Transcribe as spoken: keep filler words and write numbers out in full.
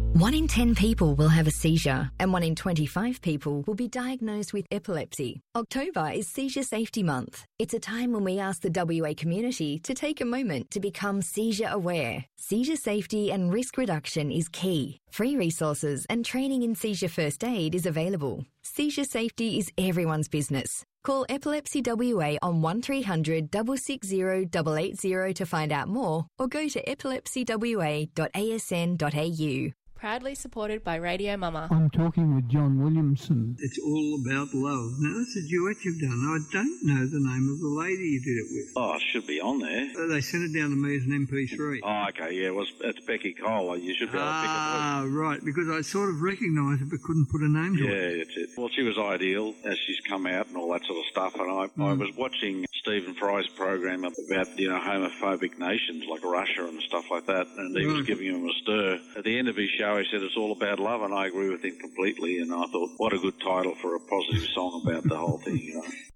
One in ten people will have a seizure, and one in twenty-five people will be diagnosed with epilepsy. October is Seizure Safety Month. It's a time when we ask the W A community to take a moment to become seizure aware. Seizure safety and risk reduction is key. Free resources and training in seizure first aid is available. Seizure safety is everyone's business. Call Epilepsy W A on one three hundred six six zero eight eight zero to find out more, or go to epilepsy w a dot a s n dot a u. Proudly supported by Radio Mama. I'm talking with John Williamson. It's all about love. Now, that's a duet you've done. I don't know the name of the lady you did it with. Oh, it should be on there. Uh, they sent it down to me as an M P three. Oh, okay, yeah, it was, it's Becky Cole. You should be able to pick it up. Ah, right, because I sort of recognised it but couldn't put a name to yeah, it. Yeah, that's it. Well, she was ideal as she's come out and all that sort of stuff, and I, mm. I was watching Stephen Fry's program about, you know, homophobic nations like Russia and stuff like that, and he right. was giving him a stir. At the end of his show, he said it's all about love, and I agree with him completely, and I thought, what a good title for a positive song about the whole thing, you know.